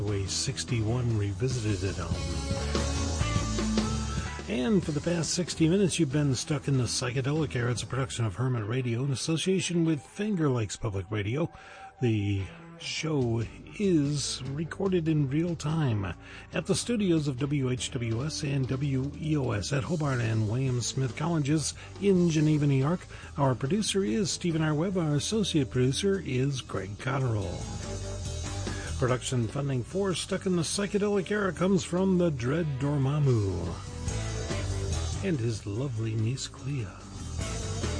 Highway 61 Revisited album. And for the past 60 minutes, you've been stuck in the psychedelic era. It's a production of Hermit Radio in association with Finger Lakes Public Radio. The show is recorded in real time at the studios of WHWS and WEOS at Hobart and William Smith Colleges in Geneva, New York. Our producer is Stephen R. Webb. Our associate producer is Greg Cotterill. Production funding for Stuck in the Psychedelic Era comes from the Dread Dormammu and his lovely niece Clea.